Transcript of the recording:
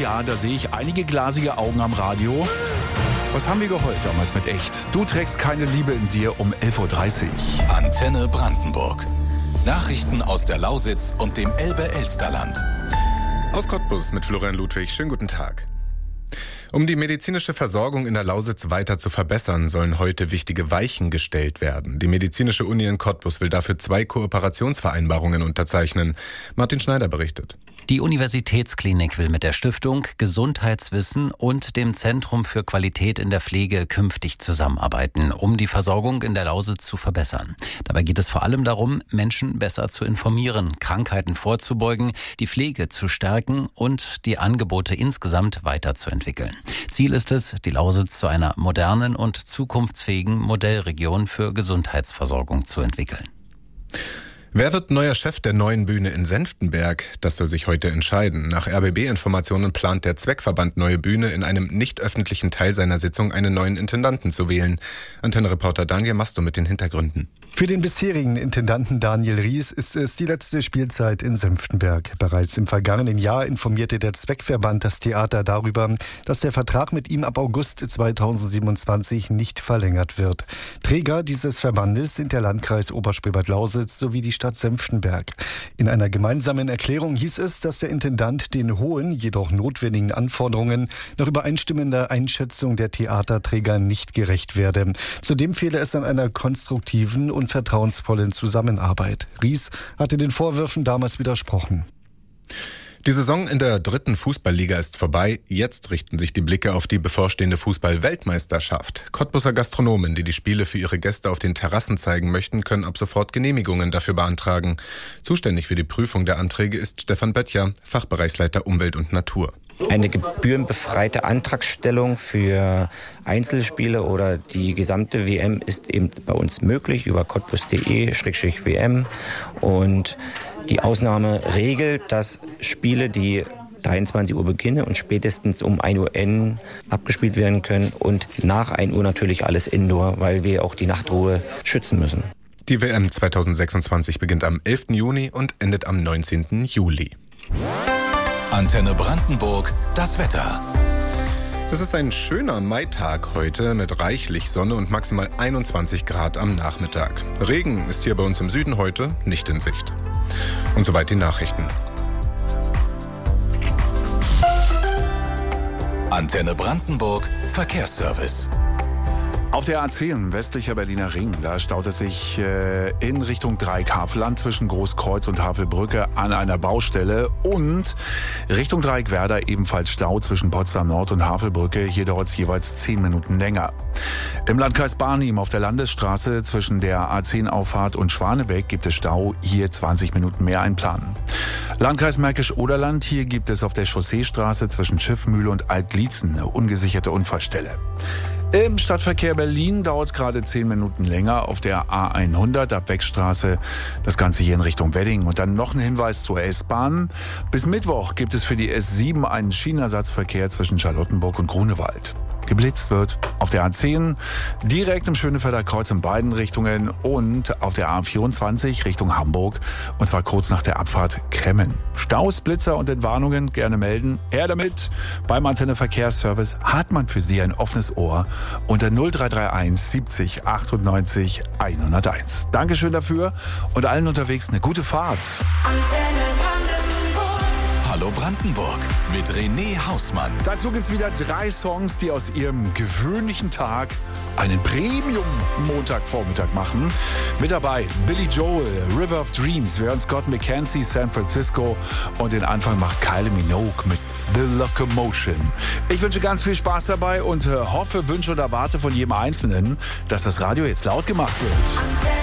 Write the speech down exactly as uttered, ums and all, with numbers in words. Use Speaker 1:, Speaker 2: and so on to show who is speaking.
Speaker 1: ja, da sehe ich einige glasige Augen am Radio. Was haben wir geheult damals mit echt? Du trägst keine Liebe in dir um elf Uhr dreißig.
Speaker 2: Antenne Brandenburg. Nachrichten aus der Lausitz und dem Elbe-Elsterland.
Speaker 3: Aus Cottbus mit Florian Ludwig. Schönen guten Tag. Um die medizinische Versorgung in der Lausitz weiter zu verbessern, sollen heute wichtige Weichen gestellt werden. Die Medizinische Uni in Cottbus will dafür zwei Kooperationsvereinbarungen unterzeichnen. Martin Schneider berichtet.
Speaker 4: Die Universitätsklinik will mit der Stiftung Gesundheitswissen und dem Zentrum für Qualität in der Pflege künftig zusammenarbeiten, um die Versorgung in der Lausitz zu verbessern. Dabei geht es vor allem darum, Menschen besser zu informieren, Krankheiten vorzubeugen, die Pflege zu stärken und die Angebote insgesamt weiterzuentwickeln. Ziel ist es, die Lausitz zu einer modernen und zukunftsfähigen Modellregion für Gesundheitsversorgung zu entwickeln.
Speaker 3: Wer wird neuer Chef der neuen Bühne in Senftenberg? Das soll sich heute entscheiden. Nach R B B-Informationen plant der Zweckverband Neue Bühne in einem nicht öffentlichen Teil seiner Sitzung einen neuen Intendanten zu wählen. Antenne-Reporter Daniel Masto mit den Hintergründen.
Speaker 5: Für den bisherigen Intendanten Daniel Ries ist es die letzte Spielzeit in Senftenberg. Bereits im vergangenen Jahr informierte der Zweckverband das Theater darüber, dass der Vertrag mit ihm ab August zweitausendsiebenundzwanzig nicht verlängert wird. Träger dieses Verbandes sind der Landkreis Oberspreewald-Lausitz sowie die Stadt Senftenberg. In einer gemeinsamen Erklärung hieß es, dass der Intendant den hohen, jedoch notwendigen Anforderungen nach übereinstimmender Einschätzung der Theaterträger nicht gerecht werde. Zudem fehle es an einer konstruktiven und vertrauensvollen Zusammenarbeit. Ries hatte den Vorwürfen damals widersprochen.
Speaker 3: Die Saison in der dritten Fußballliga ist vorbei. Jetzt richten sich die Blicke auf die bevorstehende Fußball-Weltmeisterschaft. Cottbuser Gastronomen, die die Spiele für ihre Gäste auf den Terrassen zeigen möchten, können ab sofort Genehmigungen dafür beantragen. Zuständig für die Prüfung der Anträge ist Stefan Böttcher, Fachbereichsleiter Umwelt und Natur.
Speaker 6: Eine gebührenbefreite Antragstellung für Einzelspiele oder die gesamte W M ist eben bei uns möglich über cottbus punkt de slash w m. Und die Ausnahme regelt, dass Spiele, die dreiundzwanzig Uhr beginnen und spätestens um ein Uhr enden, abgespielt werden können und nach ein Uhr natürlich alles indoor, weil wir auch die Nachtruhe schützen müssen.
Speaker 3: Die W M zweitausendsechsundzwanzig beginnt am elften Juni und endet am neunzehnten Juli.
Speaker 2: Antenne Brandenburg, das Wetter.
Speaker 3: Das ist ein schöner Maitag heute mit reichlich Sonne und maximal einundzwanzig Grad am Nachmittag. Regen ist hier bei uns im Süden heute nicht in Sicht. Und soweit die Nachrichten.
Speaker 2: Antenne Brandenburg, Verkehrsservice.
Speaker 1: Auf der A zehn, westlicher Berliner Ring, da staut es sich äh, in Richtung Dreieck-Havelland zwischen Großkreuz und Havelbrücke an einer Baustelle und Richtung Dreieck-Werder ebenfalls Stau zwischen Potsdam Nord und Havelbrücke. Hier dauert es jeweils zehn Minuten länger. Im Landkreis Barnim auf der Landesstraße zwischen der A zehn-Auffahrt und Schwanebeck gibt es Stau, hier zwanzig Minuten mehr einplanen. Landkreis Märkisch-Oderland, hier gibt es auf der Chausseestraße zwischen Schiffmühle und Altlietzen eine ungesicherte Unfallstelle. Im Stadtverkehr Berlin dauert es gerade zehn Minuten länger auf der A hundert ab Beckstraße. Das Ganze hier in Richtung Wedding. Und dann noch ein Hinweis zur S-Bahn. Bis Mittwoch gibt es für die S sieben einen Schienenersatzverkehr zwischen Charlottenburg und Grunewald. Geblitzt wird auf der A zehn, direkt im Schönefelder Kreuz in beiden Richtungen und auf der A vierundzwanzig Richtung Hamburg und zwar kurz nach der Abfahrt Kremmen. Staus, Blitzer und Entwarnungen gerne melden. Her damit. Beim Antenne Verkehrsservice hat man für Sie ein offenes Ohr unter null drei drei eins siebzig achtundneunzig hunderteins. Dankeschön dafür und allen unterwegs eine gute Fahrt.
Speaker 2: Antenne Hallo Brandenburg mit René Hausmann.
Speaker 1: Dazu gibt's wieder drei Songs, die aus ihrem gewöhnlichen Tag einen Premium-Montagvormittag machen. Mit dabei Billy Joel, River of Dreams, wir hören Scott McKenzie, San Francisco und den Anfang macht Kylie Minogue mit The Locomotion. Ich wünsche ganz viel Spaß dabei und äh, hoffe, wünsche und erwarte von jedem Einzelnen, dass das Radio jetzt laut gemacht wird.